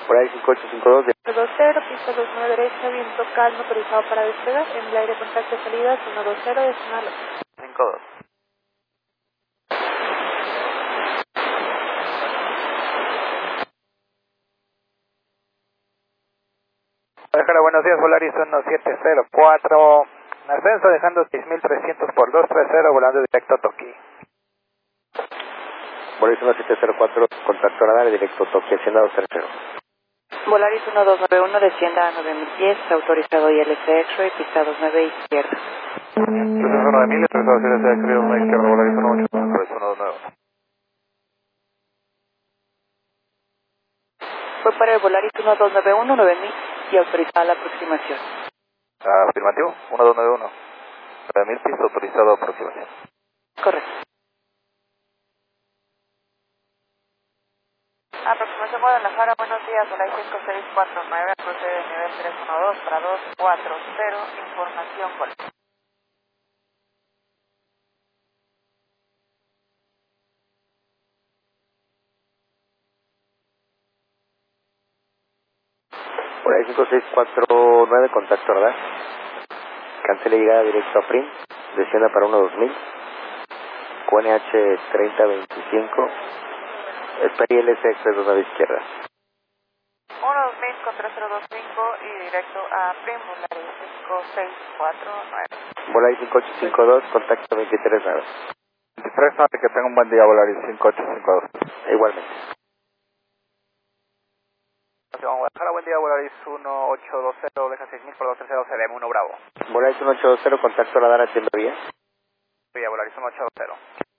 Por ahí 5852 de 120, pista 29 derecha, viento calmo, autorizado para despegar. En el aire contacto salidas 120, decimal 52. Déjala, buenos días, Volaris 1704. Ascenso dejando 6300 por 230, volando directo a Toki. Volaris 1704, contacto radar directo Toki, hacienda 230. Volaris 1291, descienda a 9000 pies, autorizado ILC X-Ray, pista 29 izquierda. Entonces 9000, autorizado ILC X-Ray, 1 izquierda, Volaris 189, Fue para el Volaris 1291, 9000 y autorizada la aproximación. Afirmativo, 1291. 9000 pies, autorizado aproximación. Correcto. Aproximación Guadalajara, buenos días, Volaris 5649, procede de nivel 312 para 240, información gol. Por ahí 5649, contacto radar. Cancele llegada directo a Prim. Descienda para 12000. QNH 3025. Espera ILC 2 izquierda. 12000 con 3025 y directo a Prim, Volaris 5649. Volaris 5852, contacto 239. 239, que tenga un buen día, Volaris 5852. Igualmente. Guadalajara, buen día, Volaris 1820, deja 6000 por 230, CDM 1 Bravo. Volaris 1820, contacto radar, atiendo bien. Vía Volaris 1820.